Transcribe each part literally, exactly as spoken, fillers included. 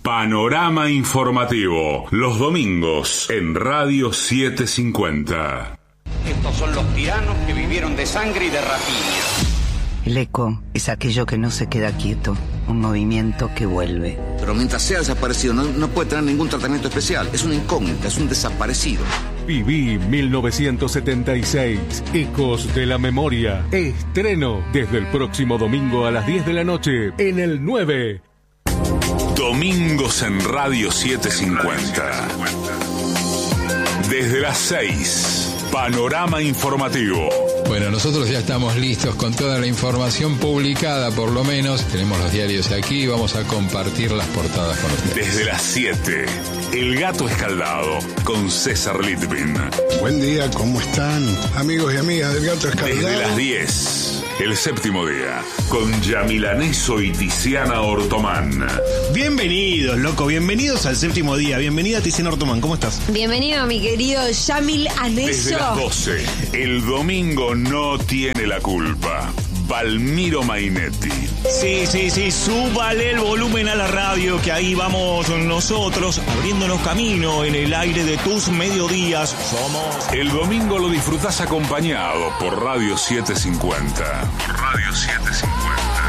Panorama Informativo, los domingos en Radio setecientos cincuenta. Estos son los tiranos que vivieron de sangre y de rapiña. El eco es aquello que no se queda quieto, un movimiento que vuelve. Pero mientras sea desaparecido no, no puede tener ningún tratamiento especial. Es una incógnita, es un desaparecido. Viví mil novecientos setenta y seis, Ecos de la Memoria. Estreno desde el próximo domingo a las diez de la noche en el nueve. Domingos en Radio setecientos cincuenta. Desde las seis, Panorama Informativo. Bueno, nosotros ya estamos listos con toda la información publicada, por lo menos. Tenemos los diarios aquí y vamos a compartir las portadas con ustedes. Desde las siete, El Gato Escaldado, con César Litvin. Buen día, ¿cómo están? Amigos y amigas del Gato Escaldado. Desde las diez, El Séptimo Día, con Yamil Aneso y Tiziana Ortomán. Bienvenidos, loco, bienvenidos al Séptimo Día. Bienvenida, Tiziana Ortomán, ¿cómo estás? Bienvenido, mi querido Yamil Aneso. Desde las doce, El Domingo No Tiene la Culpa, Valmiro Mainetti. Sí, sí, sí, súbale el volumen a la radio, que ahí vamos nosotros, abriéndonos camino en el aire de tus mediodías. Somos... El domingo lo disfrutás acompañado por Radio setecientos cincuenta. Por Radio setecientos cincuenta.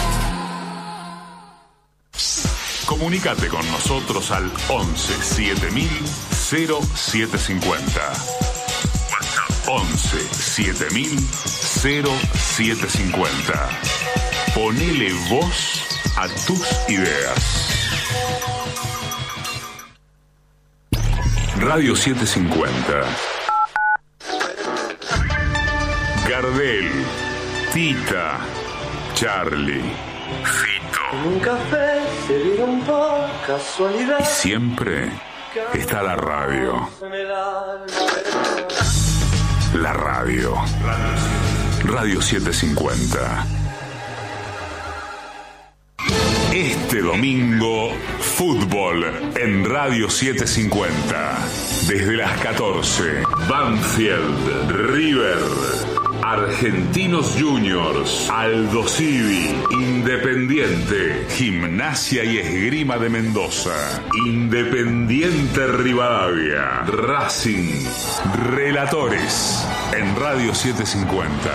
Comunicate con nosotros al once siete mil cero siete cincuenta. once siete mil cero siete cincuenta. Ponele voz a tus ideas. Radio setecientos cincuenta. Gardel, Tita, Charlie, Fito. Un café se dieron por casualidad. Y siempre está la radio. La radio. Radio setecientos cincuenta. Este domingo, fútbol en Radio setecientos cincuenta. Desde las catorce, Banfield, River, Argentinos Juniors, Aldo Civi, Independiente, Gimnasia y Esgrima de Mendoza, Independiente Rivadavia, Racing, Relatores en Radio setecientos cincuenta.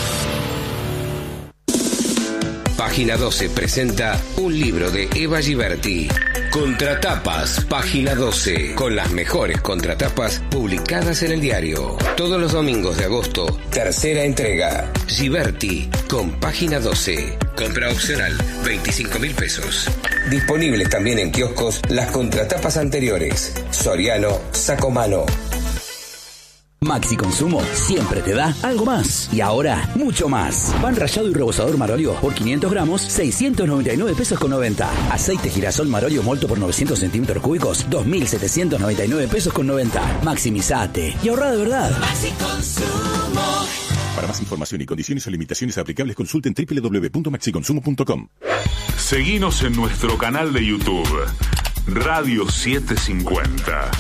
Página doce presenta un libro de Eva Giberti. Contratapas, Página doce, con las mejores contratapas publicadas en el diario. Todos los domingos de agosto, tercera entrega. Giberti, con Página doce. Compra opcional, veinticinco mil pesos. Disponibles también en kioscos las contratapas anteriores. Soriano, Sacomano. Maxi Consumo siempre te da algo más. Y ahora, mucho más. Pan rallado y rebozador Marolio por quinientos gramos, seiscientos noventa y nueve pesos con noventa. Aceite girasol Marolio molto por novecientos centímetros cúbicos, dos mil setecientos noventa y nueve pesos con noventa. Maximizate y ahorra de verdad. Maxi Consumo. Para más información y condiciones o limitaciones aplicables, consulten doble u doble u doble u punto maxi consumo punto com. Seguinos en nuestro canal de YouTube, Radio setecientos cincuenta.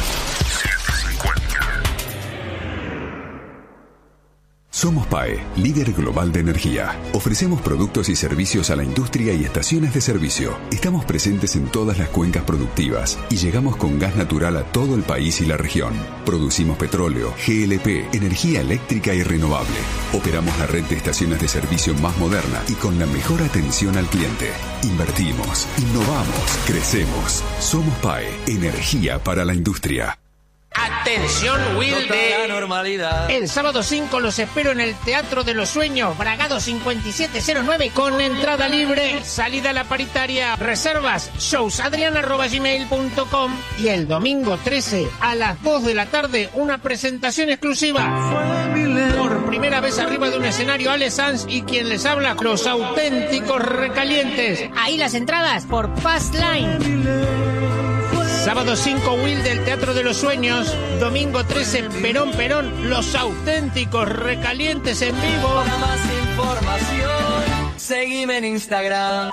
Somos P A E, líder global de energía. Ofrecemos productos y servicios a la industria y estaciones de servicio. Estamos presentes en todas las cuencas productivas y llegamos con gas natural a todo el país y la región. Producimos petróleo, G L P, energía eléctrica y renovable. Operamos la red de estaciones de servicio más moderna y con la mejor atención al cliente. Invertimos, innovamos, crecemos. Somos P A E, energía para la industria. Atención, Wilde. El sábado cinco los espero en el Teatro de los Sueños, Bragado cincuenta y siete cero nueve, con entrada libre, salida a la paritaria, reservas, shows adrián arroba gmail punto com. Y el domingo trece a las dos de la tarde, una presentación exclusiva. Por primera vez arriba de un escenario, Ale Sanz y quien les habla, Los Auténticos Recalientes. Ahí las entradas por Fast Line. Sábado cinco, Will del Teatro de los Sueños. Domingo trece, Perón Perón, Los Auténticos Recalientes en vivo. Para más información, seguime en Instagram.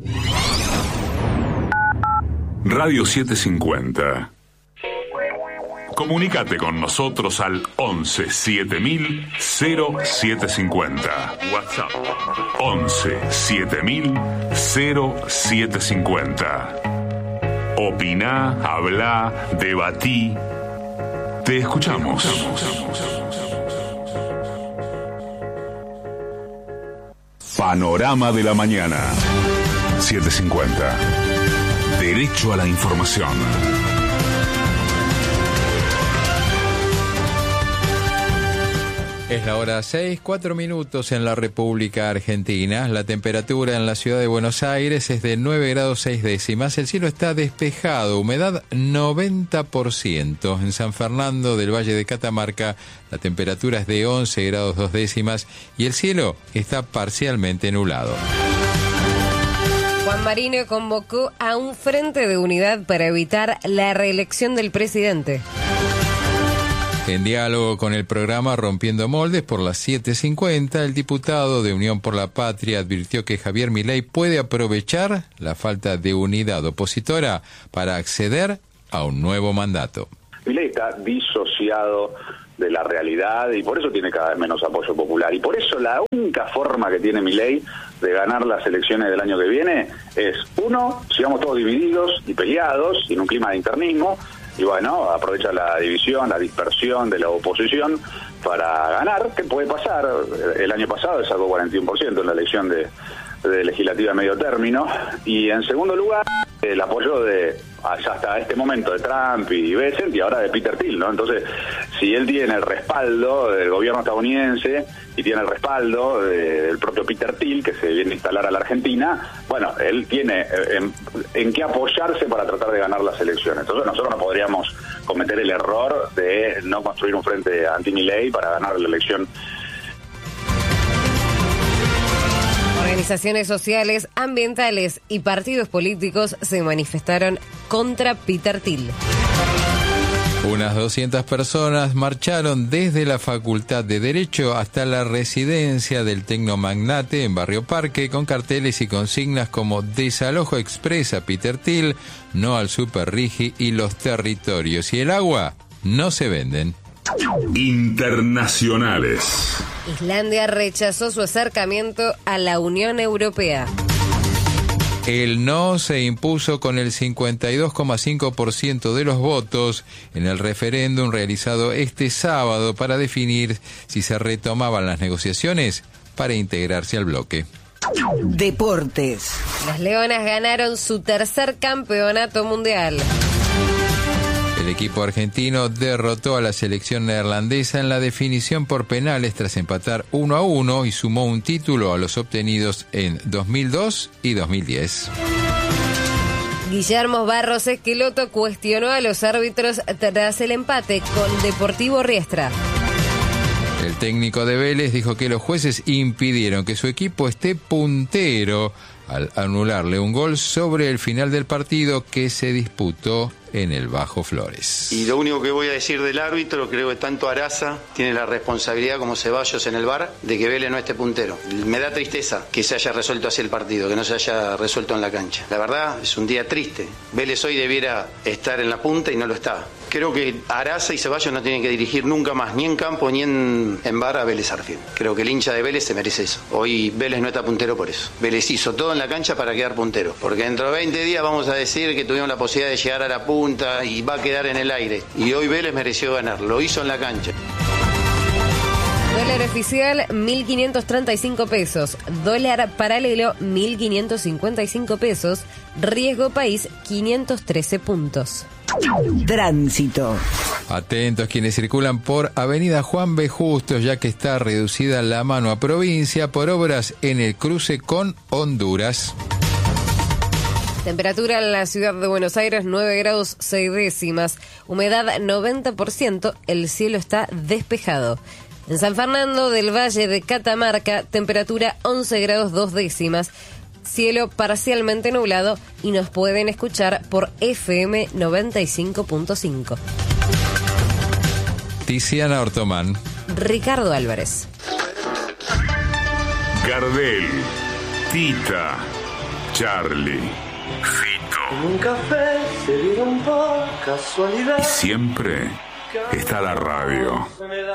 Radio setecientos cincuenta. Comunícate con nosotros al once siete mil cero siete cincuenta. WhatsApp once siete mil cero siete cincuenta. Opiná, hablá, debatí. Te escuchamos. Panorama de la mañana. siete cincuenta. Derecho a la información. Es la hora seis, cuatro minutos en la República Argentina. La temperatura en la ciudad de Buenos Aires es de nueve grados seis décimas. El cielo está despejado, humedad noventa por ciento. En San Fernando del Valle de Catamarca la temperatura es de once grados dos décimas y el cielo está parcialmente nublado. Juan Marino convocó a un frente de unidad para evitar la reelección del presidente. En diálogo con el programa Rompiendo Moldes por las siete cincuenta, el diputado de Unión por la Patria advirtió que Javier Milei puede aprovechar la falta de unidad opositora para acceder a un nuevo mandato. Milei está disociado de la realidad y por eso tiene cada vez menos apoyo popular. Y por eso la única forma que tiene Milei de ganar las elecciones del año que viene es, uno, sigamos todos divididos y peleados y en un clima de internismo. Y bueno, aprovecha la división, la dispersión de la oposición para ganar. ¿Qué puede pasar? El año pasado sacó cuarenta y uno por ciento en la elección de, de legislativa de medio término. Y en segundo lugar, el apoyo de hasta este momento de Trump y Bessent y ahora de Peter Thiel, ¿no? Entonces, si él tiene el respaldo del gobierno estadounidense y tiene el respaldo de, del propio Peter Thiel, que se viene a instalar a la Argentina, bueno, él tiene en, en qué apoyarse para tratar de ganar las elecciones. Entonces nosotros no podríamos cometer el error de no construir un frente anti-Milei para ganar la elección. Organizaciones sociales, ambientales y partidos políticos se manifestaron contra Peter Thiel. Unas doscientas personas marcharon desde la Facultad de Derecho hasta la residencia del tecnomagnate en Barrio Parque con carteles y consignas como desalojo express a Peter Thiel, no al Super Rigi y los territorios y el agua no se venden. Internacionales. Islandia rechazó su acercamiento a la Unión Europea. El no se impuso con el cincuenta y dos coma cinco por ciento de los votos en el referéndum realizado este sábado para definir si se retomaban las negociaciones para integrarse al bloque. Deportes. Las Leonas ganaron su tercer campeonato mundial. El equipo argentino derrotó a la selección neerlandesa en la definición por penales tras empatar uno a uno y sumó un título a los obtenidos en dos mil dos y dos mil diez. Guillermo Barros Esqueloto cuestionó a los árbitros tras el empate con Deportivo Riestra. El técnico de Vélez dijo que los jueces impidieron que su equipo esté puntero al anularle un gol sobre el final del partido que se disputó en el Bajo Flores. Y lo único que voy a decir del árbitro, creo que tanto Araza tiene la responsabilidad como Ceballos en el V A R de que Vélez no esté puntero. Me da tristeza que se haya resuelto así el partido, que no se haya resuelto en la cancha. La verdad, es un día triste. Vélez hoy debiera estar en la punta y no lo está. Creo que Araza y Ceballos no tienen que dirigir nunca más, ni en campo ni en, en V A R a Vélez Sarsfield. Creo que el hincha de Vélez se merece eso. Hoy Vélez no está puntero por eso. Vélez hizo todo en la cancha para quedar puntero. Porque dentro de veinte días vamos a decir que tuvimos la posibilidad de llegar a la punta y va a quedar en el aire. Y hoy Vélez mereció ganar, lo hizo en la cancha. Dólar oficial, mil quinientos treinta y cinco pesos. Dólar paralelo, mil quinientos cincuenta y cinco pesos. Riesgo país, quinientos trece puntos. Tránsito. Atentos quienes circulan por Avenida Juan B. Justos, ya que está reducida la mano a provincia por obras en el cruce con Honduras. Temperatura en la ciudad de Buenos Aires, nueve grados seis décimas. Humedad noventa por ciento. El cielo está despejado. En San Fernando del Valle de Catamarca, temperatura once grados dos décimas. Cielo parcialmente nublado y nos pueden escuchar por F M noventa y cinco punto cinco. Tiziana Ortomán. Ricardo Álvarez. Gardel. Tita. Charlie. Fito. Un café se dieron por casualidad. Y siempre está la radio.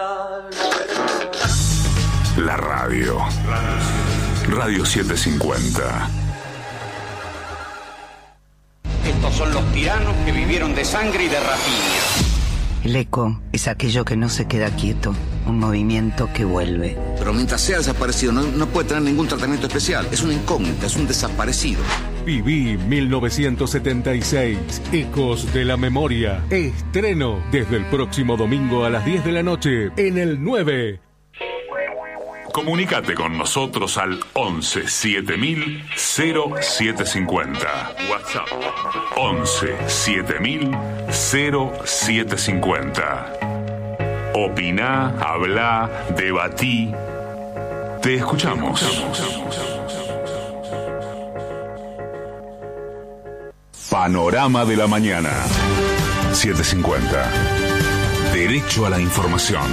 La radio. Radio setecientos cincuenta. Estos son los tiranos que vivieron de sangre y de rapiña. El eco es aquello que no se queda quieto, un movimiento que vuelve. Pero mientras sea desaparecido no, no puede tener ningún tratamiento especial. Es una incógnita, es un desaparecido. Viví mil novecientos setenta y seis, Ecos de la Memoria. Estreno desde el próximo domingo a las diez de la noche en el nueve. Comunícate con nosotros al once siete mil cero siete cincuenta. WhatsApp once siete mil cero siete cincuenta. Opina, habla, debatí. Te escuchamos. Panorama de la mañana. siete cincuenta. Derecho a la información.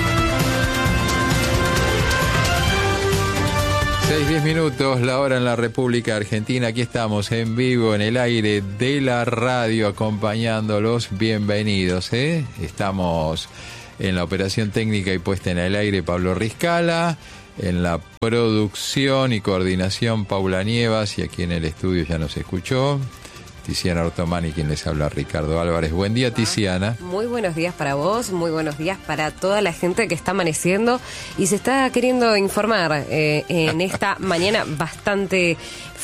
seis, diez minutos, la hora en la República Argentina. Aquí estamos en vivo en el aire de la radio acompañándolos. Bienvenidos, ¿eh? Estamos en la operación técnica y puesta en el aire Pablo Riscala, en la producción y coordinación Paula Nievas, y aquí en el estudio ya nos escuchó Tiziana Ortomani, quien les habla, Ricardo Álvarez. Buen día, Tiziana. Muy buenos días para vos, muy buenos días para toda la gente que está amaneciendo y se está queriendo informar eh, en esta mañana bastante